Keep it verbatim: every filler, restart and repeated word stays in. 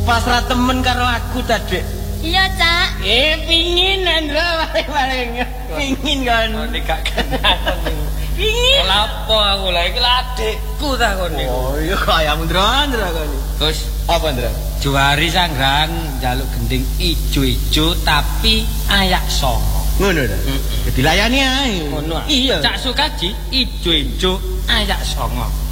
pasrah temen karo aku ta, Dik? Iya, Cak. Eh, pingin Andra paling-paling. Pingin kan. Oh, nek gak kenal kon. Pingin. Lapo aku lah iki adikku ta kon niku. Oh, iya kaya Andra Andra kan. Gus, Apa Andra? Juwari Sanggrang njaluk gending ijo-ijo tapi ayak songo. Ngono ta. Dilayani ae. Ngono. Iya. Cak Sukaji ijo-ijo ayak songo.